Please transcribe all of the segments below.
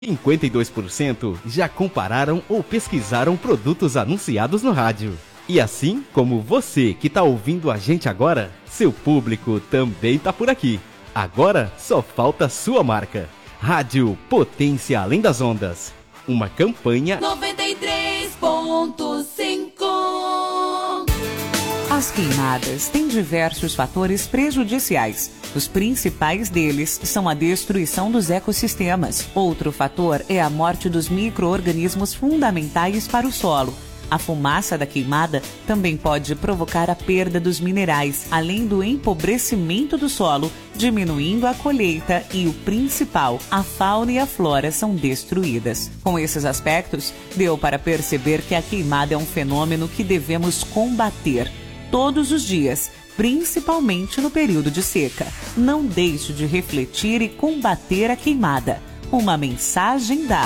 52% já compararam ou pesquisaram produtos anunciados no rádio. E assim como você que está ouvindo a gente agora, seu público também está por aqui. Agora só falta sua marca. Rádio Potência Além das Ondas. Uma campanha 93.5. As queimadas têm diversos fatores prejudiciais. Os principais deles são a destruição dos ecossistemas. Outro fator é a morte dos micro-organismos fundamentais para o solo. A fumaça da queimada também pode provocar a perda dos minerais, além do empobrecimento do solo, diminuindo a colheita e, o principal, a fauna e a flora são destruídas. Com esses aspectos, deu para perceber que a queimada é um fenômeno que devemos combater todos os dias, principalmente no período de seca. Não deixe de refletir e combater a queimada. Uma mensagem da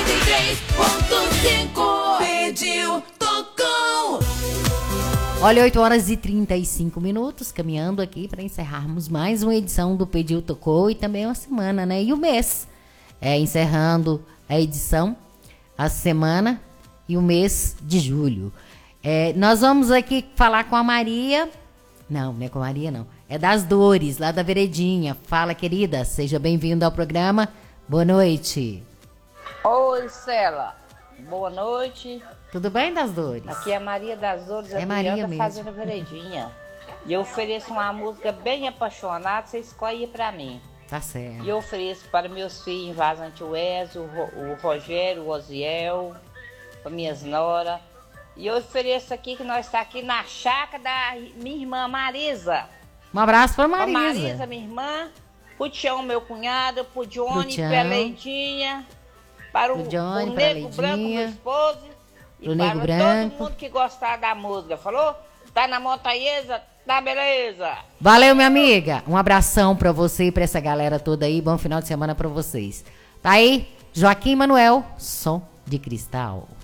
93.5. Pediu, tocou. Olha, 8h35, caminhando aqui para encerrarmos mais uma edição do Pediu, Tocou, e também uma semana, né? E o mês. Encerrando a edição, a semana e o mês de julho. Nós vamos aqui falar com a Maria. Não é com a Maria, não. É das Dores, lá da Veredinha. Fala, querida. Seja bem-vinda ao programa. Boa noite. Oi, Cela. Boa noite. Tudo bem, das Dores? Aqui é a Maria das Dores, a Maria mesmo. Fazendo Veredinha. E eu ofereço uma música bem apaixonada, você escolhe pra mim. Tá certo. E eu ofereço para meus filhos em Vazante Wes, o Rogério, o Oziel, para minhas noras. E eu ofereço aqui que nós estamos aqui na chácara da minha irmã Marisa. Um abraço para Marisa. Para Marisa, minha irmã. Pro Tião, meu cunhado. Pro Johnny, pra Leidinha. Para o Nego Branco, meu esposo. E para todo mundo que gostar da música. Falou? Tá na montanhesa? Tá beleza. Valeu, minha amiga. Um abração para você e para essa galera toda aí. Bom final de semana para vocês. Tá aí, Joaquim Manuel, Som de Cristal.